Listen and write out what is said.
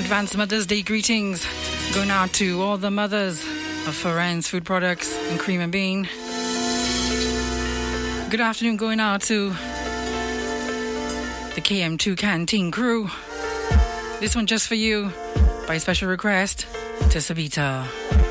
Advanced Mother's Day greetings going out to all the mothers of Foren's Food Products and Cream and Bean. Good afternoon going out to the KM2 Canteen crew. This one just for you by special request to Sabita.